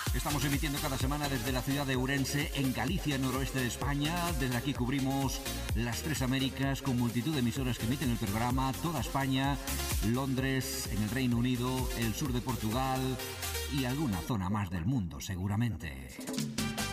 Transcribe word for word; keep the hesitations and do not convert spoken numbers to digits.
Estamos emitiendo cada semana desde la ciudad de Ourense, en Galicia, noroeste de España. Desde aquí cubrimos las tres Américas con multitud de emisoras que emiten el programa, toda España, Londres, en el Reino Unido, el sur de Portugal y alguna zona más del mundo, seguramente.